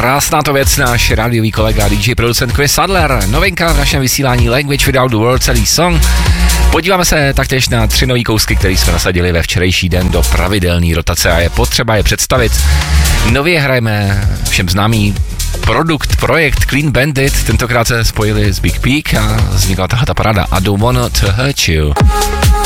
Krásná to věc, náš rádiový kolega DJ producent Chris Sadler. Novinka v našem vysílání Language Without the World, celý song. Podíváme se taktéž na 3 nový kousky, které jsme nasadili ve včerejší den do pravidelné rotace a je potřeba je představit. Nově hrajeme všem známý projekt Clean Bandit, tentokrát se spojili s Big Peak a vznikla tahle paráda I Don't Wanna To Hurt You.